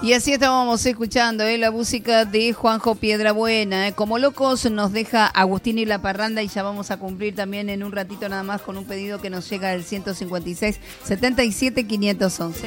Y así estábamos escuchando la música de Juanjo Piedrabuena. Como locos nos deja Agustín y la Parranda, y ya vamos a cumplir también en un ratito nada más con un pedido que nos llega del 156 77 511.